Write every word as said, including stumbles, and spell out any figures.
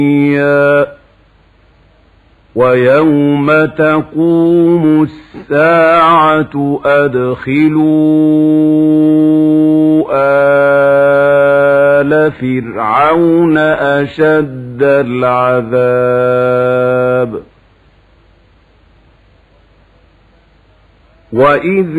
ويوم تقوم الساعة أدخلوا آل فرعون أشد العذاب. وإذ